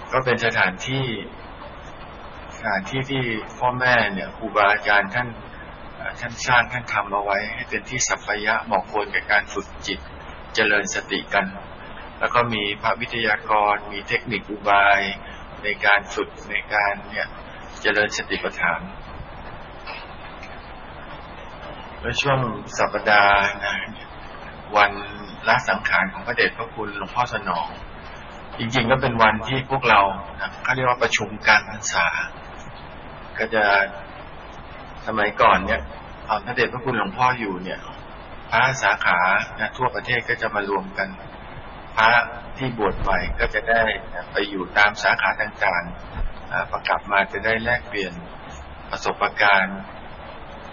ก็เป็นสถานที่ที่พ่อแม่เนี่ยครูบาอาจารย์ท่านสร้างท่านทำเอาไว้ให้เป็นที่สัพพยะเหมาะควรแก่การฝึกจิตเจริญสติกันแล้วก็มีพระวิทยากรมีเทคนิคอุบายในการฝึกในการเนี่ยเจริญสติปัฏฐานและช่วงสัปดาห์นะวันละสังขารของพระเดชพระคุณหลวงพ่อสนองจริงๆก็เป็นวันที่พวกเราเขาเรียกว่าประชุมการพรรษาก็จะสมัยก่อนเนี่ยพระเดชพระคุณหลวงพ่ออยู่เนี่ยพระสาขาทั่วประเทศก็จะมารวมกันพระที่บวชใหม่ก็จะได้ไปอยู่ตามสาขาต่างๆพอกลับมาจะได้แลกเปลี่ยนประสบการณ์